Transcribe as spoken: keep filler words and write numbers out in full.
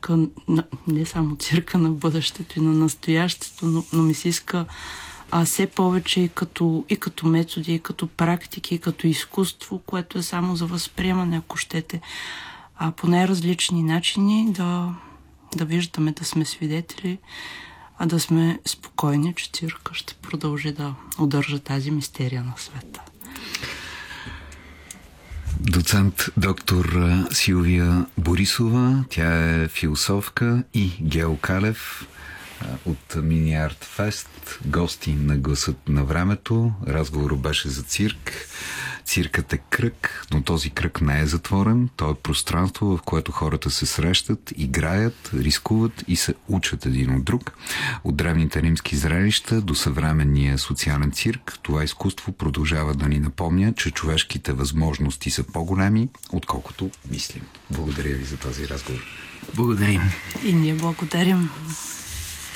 цирка, не само цирка на бъдещето и на настоящето, но, но ми се иска а, все повече и като, и като методи, и като практики, и като изкуство, което е само за възприемане, ако щете, а по най-различни начини да, да виждаме, да сме свидетели, а да сме спокойни, че цирка ще продължи да удържа тази мистерия на света. Доцент доктор Силвия Борисова, тя е философка, и Гео Калев от Мини Арт Фест, гости на Гласът на времето. Разговорът беше за цирк. Циркът е кръг, но този кръг не е затворен. То е пространство, в което хората се срещат, играят, рискуват и се учат един от друг. От древните римски зрелища до съвременния социален цирк, това изкуство продължава да ни напомня, че човешките възможности са по-големи, отколкото мислим. Благодаря ви за този разговор. Благодарим. И ние благодарим.